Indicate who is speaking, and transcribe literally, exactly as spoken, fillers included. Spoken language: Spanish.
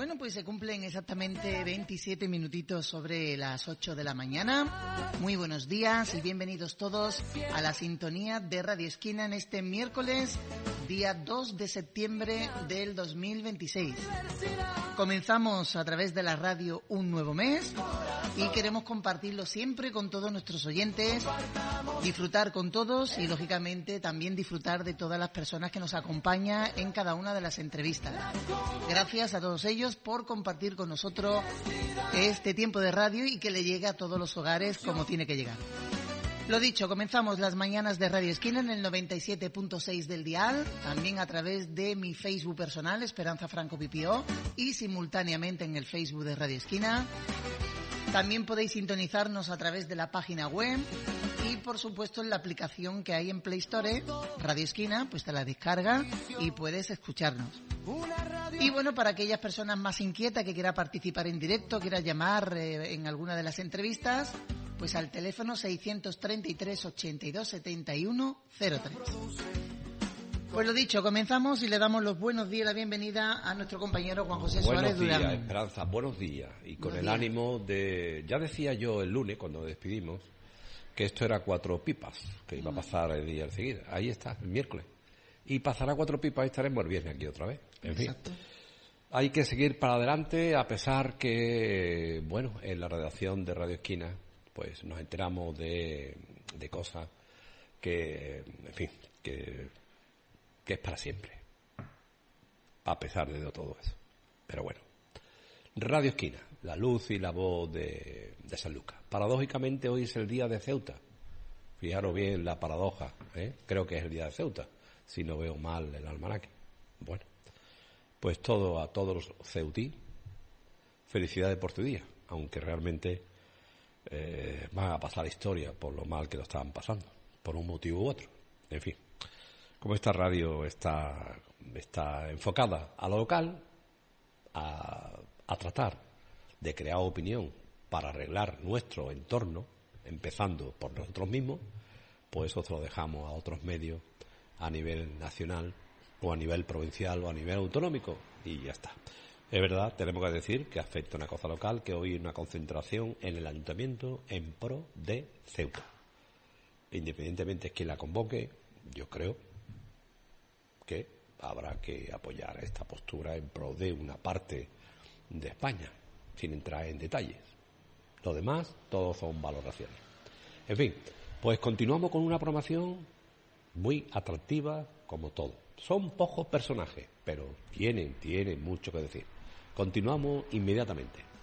Speaker 1: Bueno, pues se cumplen exactamente veintisiete minutitos sobre las ocho de la mañana. Muy buenos días y bienvenidos todos a la sintonía de Radio Esquina en este miércoles, día dos de septiembre del dos mil veintiséis. Comenzamos a través de la radio un nuevo mes y queremos compartirlo siempre con todos nuestros oyentes, disfrutar con todos y, lógicamente, también disfrutar de todas las personas que nos acompañan en cada una de las entrevistas. Gracias a todos ellos por compartir con nosotros este tiempo de radio y que le llegue a todos los hogares como tiene que llegar. Lo dicho, comenzamos las mañanas de Radio Esquina en el noventa y siete punto seis del dial, también a través de mi Facebook personal, Esperanza Franco Pipió, y simultáneamente en el Facebook de Radio Esquina. También podéis sintonizarnos a través de la página web y, por supuesto, en la aplicación que hay en Play Store, Radio Esquina, pues te la descargas y puedes escucharnos. Y bueno, para aquellas personas más inquietas que quieran participar en directo, quieran llamar eh, en alguna de las entrevistas, pues al teléfono seiscientos treinta y tres, ochenta y dos, setenta y uno, cero tres. Pues lo dicho, comenzamos y le damos los buenos días y la bienvenida a nuestro compañero Juan José Suárez Durán.
Speaker 2: Buenos días, Esperanza, buenos días. Y con el ánimo de... Ya decía yo el lunes, cuando despedimos, que esto era cuatro pipas, que iba a pasar el día al seguir. Ahí está, el miércoles. Y pasará cuatro pipas y estaremos el viernes aquí otra vez. En
Speaker 1: Exacto.
Speaker 2: fin. Hay que seguir para adelante, a pesar que, bueno, en la redacción de Radio Esquina, pues nos enteramos de, de cosas que, en fin, que, que es para siempre, a pesar de todo eso. Pero bueno, Radio Esquina, la luz y la voz de, de San Lucas. Paradójicamente hoy es el día de Ceuta. Fijaros bien la paradoja, ¿eh? Creo que es el día de Ceuta, si no veo mal el almanaque. Bueno, pues todo a todos los ceutí, felicidades por tu día, aunque realmente eh, van a pasar historia por lo mal que lo estaban pasando, por un motivo u otro. En fin, como esta radio está, está enfocada a lo local, a, a tratar de crear opinión para arreglar nuestro entorno, empezando por nosotros mismos, pues eso lo dejamos a otros medios a nivel nacional o a nivel provincial o a nivel autonómico y ya está. Es verdad, tenemos que decir que afecta una cosa local, que hoy hay una concentración en el ayuntamiento en pro de Ceuta. Independientemente de quién la convoque, yo creo que habrá que apoyar esta postura en pro de una parte de España, sin entrar en detalles. Lo demás, todos son valoraciones. En fin, pues continuamos con una programación muy atractiva como todo. Son pocos personajes, pero tienen, tienen mucho que decir. Continuamos inmediatamente.